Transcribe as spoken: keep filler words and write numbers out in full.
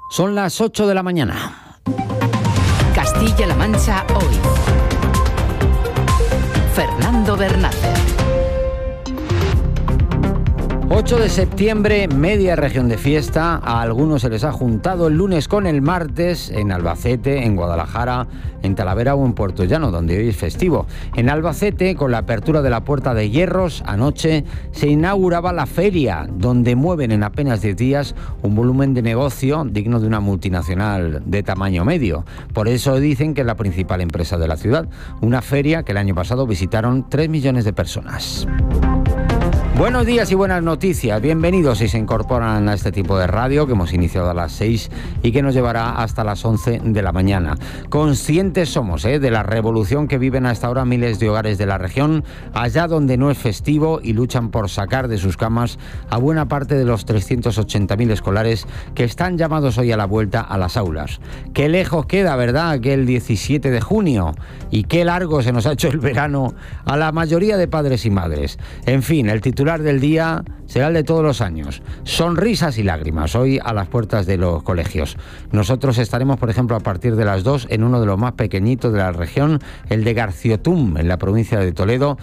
Son las ocho de la mañana. Castilla-La Mancha hoy. Fernando Bernácer. ocho de septiembre, media región de fiesta. A algunos se les ha juntado el lunes con el martes en Albacete, en Guadalajara, en Talavera o en Puerto Llano, donde hoy es festivo. En Albacete, con la apertura de la Puerta de Hierros, anoche se inauguraba la feria, donde mueven en apenas diez días un volumen de negocio digno de una multinacional de tamaño medio. Por eso dicen que es la principal empresa de la ciudad. Una feria que el año pasado visitaron tres millones de personas. Buenos días y buenas noticias. Bienvenidos si se incorporan a este tipo de radio que hemos iniciado a las seis y que nos llevará hasta las once de la mañana. Conscientes somos ¿eh? de la revolución que viven hasta ahora miles de hogares de la región, allá donde no es festivo, y luchan por sacar de sus camas a buena parte de los trescientos ochenta mil escolares que están llamados hoy a la vuelta a las aulas. Qué lejos queda, ¿verdad?, aquel diecisiete de junio, y qué largo se nos ha hecho el verano a la mayoría de padres y madres. En fin, el titular del día será el de todos los años: sonrisas y lágrimas hoy a las puertas de los colegios. Nosotros estaremos, por ejemplo, a partir de las dos en uno de los más pequeñitos de la región, el de Garciotum, en la provincia de Toledo,